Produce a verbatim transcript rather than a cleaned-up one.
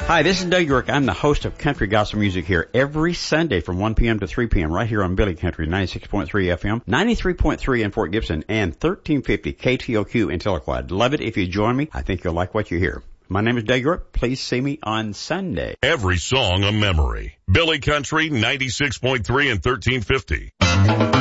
Hi, this is Doug York. I'm the host of Country Gospel Music here every Sunday from one p.m. to three p.m. right here on Billy Country ninety-six point three F M, ninety-three point three in Fort Gibson, and thirteen fifty K T O Q in Tahlequah. Love it if you join me. I think you'll like what you hear. My name is Doug York. Please see me on Sunday. Every song a memory. Billy Country ninety-six point three and thirteen fifty.